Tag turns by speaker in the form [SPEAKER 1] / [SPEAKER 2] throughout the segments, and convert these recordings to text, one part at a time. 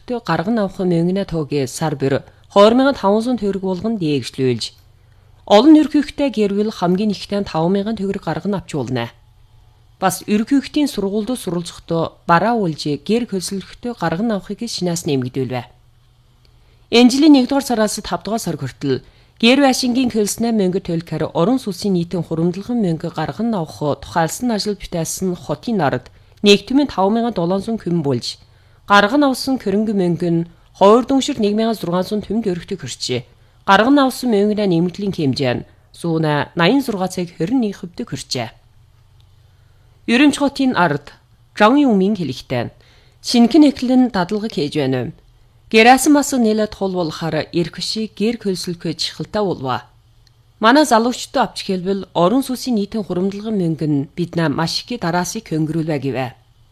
[SPEAKER 1] төлөвлөлтөд гарган авах мөнгөний тоогийн сар бүр 2500 төгрөг болгон дээшлүүлж олон ерөнхийлөгтэй гэрвэл хамгийн ихтэй 5000 төгрөг гарган авчулна. Бас ерөнхийлөгтийн сургуульд суралцахдаа бараа үлж гэр хөлсөлтөд гарган авахыг шинээс нэмэгдүүлвэ. Энэ жилийн 1-р сараас 5-р сар хүртэл гэр байшингийн хөлснөө мөнгө төлөхөөр орон сүнсийн нийтийн хуримдлагын мөнгө гарган авах тухайлсан ажил бүтээсэн хотын нарад нэгтмийн 5700 күн болж гарган авсан хөрөнгө мөнгө нь хоёр дүншир 1600 төмд өргөтөг хүрчээ. Гарган авсан мөнгөний нэмэгдлийн хэмжээ нь 86 цаг 21% хүрчээ. Ерөнхий хотын ард Жан Юмын хэлэхдээ шинхэн эхлэн дадлага хийж байна. Гэрээс мас нэлээд хол болохоор эрх шиг гэр хөлсөлгөж хилтаа болва. Манай залуучдад авч хэлбэл орон сүсийн нийтийн хуримдлагын мөнгө нь биднээ маш их дараасыг хөнгөрүүлвэ гэвэ.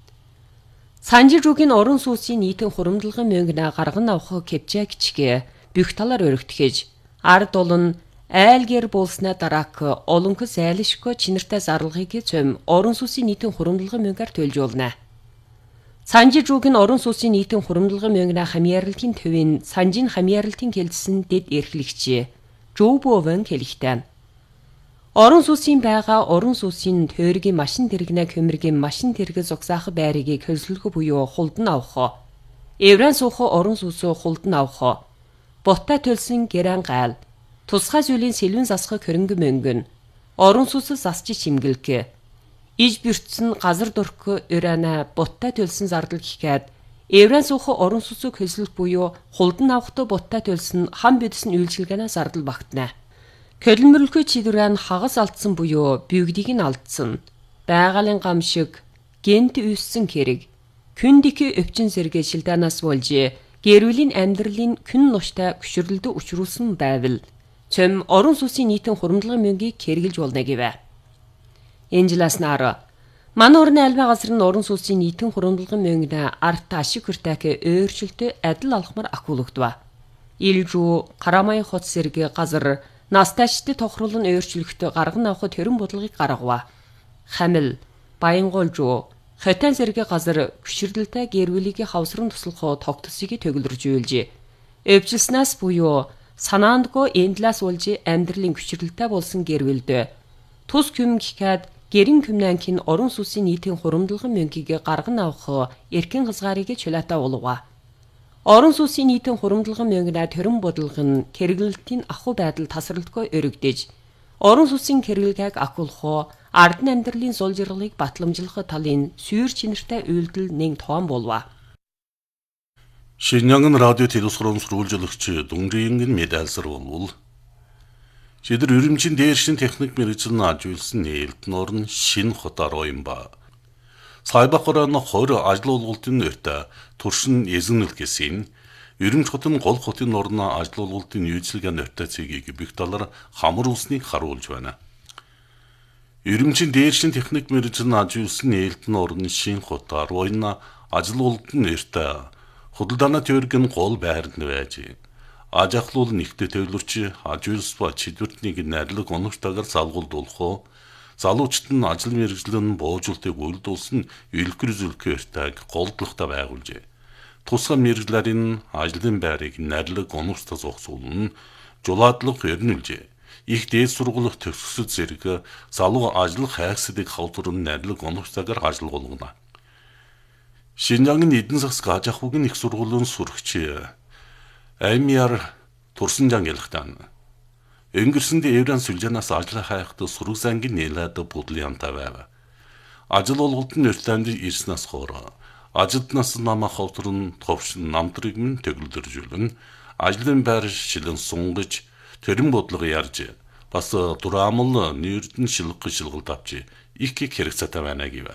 [SPEAKER 1] Санжиржуугийн орон сүсийн нийтийн хуримдлагын мөнгөнө гарган авах кэвчээ гिचгээ бүх талаар өргөтгөж ард олон айл гэр болсноо дараак олонхос айлшгүй чинэртэй зарлагыг цөм орон сүсийн нийтийн хуримдлагын мөнгөөр төлж болно. Санжиржуугийн орон сүсийн нийтийн хуримдлагын мөнгөнө хамьяаралтын төвийн санжийн хамьяаралтын хэлсэн дэд эрхлэгч Жобовэн хэлэхдээ орон сүсийн байгаа орон сүсийн тойргийн машин тэрэгнэ көмөргийн машин тэрэг зогсаах байрыг хөлсөлгө буюу хулдан авах. Эврэн суух орон сүсөө хулдан авах. Ботта төлсөн гэрэн гайл. Тусгай зүйлийн сэлвэн засах хөрөнгө мөнгөн. Орон сүсэс засч чимгэлг. Иж бэртсэн газар дөрөх өрөөнө ботта төлсөн зардал гэхэд эврэн суух орон сүсөө хөлсөлгөх буюу хулдан авахта ботта төлсөн хам бидсэн үйлчилгээнэ зардал багтана. Көлмөрлөхөд чидүрэн хагас алдсан буюу бүгдийг нь алдсан. Байгалийн гам шиг гэнт үссэн хэрэг. Күндики өвчин зэрэг шилдэнаас болж гэрүүлийн амьдралын күн нуштай гүшрэлд учруулсан байвал цөм орон сүсийн нийтийн хуримдлагын мөнгийг хэрэгжилж болно гэвэ. Энэ жилээс наар манай орны альва газар нь орон сүсийн нийтийн хуримдлагын мөнгөний арт ашиг хүртээх өөрчлөлтөд адил алхмаар ахиулагдва. Илжүү Карамай хот зэрэг газар насташд тохируулан өөрчлөлтөд гарган авах төрөн бодлогыг гаргав. Хамил, Баянгуулжуу, Хотын зэрэг газар гүшрэлтэй гэрвэлийг хавсран туслах тогтсыг төгөлржүүлж, өвчлснээс буюу санаандгүй эндлээс болж амьдралын гүшрэлтэй болсон гэрвэлд тус күм гэхэд гэрин күмнанкийн орон сүсийн нийтийн хуримдлагын мөнгийг гарган авах эрхэн хязгаарыг чулаатаа болов. Орон сүсийн нийтийн хуримдлагын мөнгөний төрөн бодлого нь хэрэглэлтийн ахуй байдал тасралтгүй өргөдөж, орон сүсийн хэрэглэгийг ахиулах, ард нь амьдралын сул жаргалыг батламжлах талын сүйр чинэртэй үйлдэл нэг тоон болов.
[SPEAKER 2] Шинжянган радио телевизорын сурвалжлагч Дунгрийн медальсар болвол Шидэр өрөмчийн дээршин техник мэргэжил ажиулсан нээлтэн орн шин хотоор оюун ба. Сайбахаран 20 ажил олголтын нэртэй туршин эзэнэл гэсэн өрөмч хотын гол хотын орн ажил олголтын үйлчилгээ нэртэй цэгийг бүх талаар хамар улсныг харуулж байна. Өрөмчийн дээршин техник мэргэжил ажиулсан нээлтэн орн шин хотоор оюун ажил олголтын нэртэй худалдааны тойргийн гол байранд байж. Ажахлуул нэгтэ төвлөрч ажуулс ба чидвэртнийг найрлаг оновчтойгоор залгуулдуулах, залуучт нь ажил мэргэжлэн боожуултыг үйлдүүлсэн үлгэр-зүлгээртэйг голдлохтой байгуулжээ. Тусгай мэргэжлэрийн ажлын байрыг найрлаг оновчтой зогсуулн жулаадлага өрнүүлжээ. Их дээд сургууль төгсгөсөд зэрэг залуу ажлах хайрцагыг хавтурн найрлаг оновчтойгоор ажиллуулна. Шинжангийн эдэн засаг ажахугийн их сургуулийн сурагч Аймяр Турсанжан ялхтан. Өнгөрсөнд Эврэн сүлжанаас ажил хайхад сургуулиангийн нэлээд бодлоонтой байв. Ажил олголтын нөртөнд ирснээс хойш ажилтнаас намаа хавтрын товшин намтрыг мэн төгөлдөржүүлэн ажлын байр шилэн сунгаж төрөн бодлого ярьж бас дураамл нэрдэн шилгэх шилгэлт авч их хэрэгцээтэй байна гэв.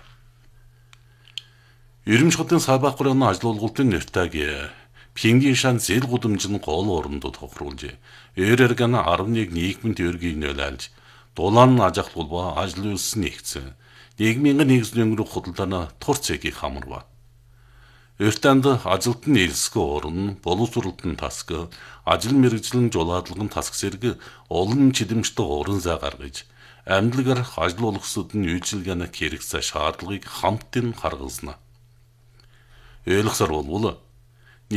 [SPEAKER 2] Ерөнхий хотын Сайбахаран ажил олголтын нөртөг Пингийн шан зэл гудамжин гол орондод тохируулж, Эрэргэн 11 нийгмийн тойргийг нөлөөлж, дулаан ажахлуулба ажил үйлс нэгцэн, нийгмийн нэгслэн өнгөрөх худалдааны тур цэгийг хамарва. Өртөнд ажилтны элсгэ орон, боловсролтын тасг, ажил мэргэжлэн жулаадлагын тасг зэрэг олон чидэмжтэй орон зай гаргаж, амьдлгаар ажил олгосод нь үйлчилгээний хэрэгцээ шаардлагыг хамтдын харгалзна. Ойлгосоор болвол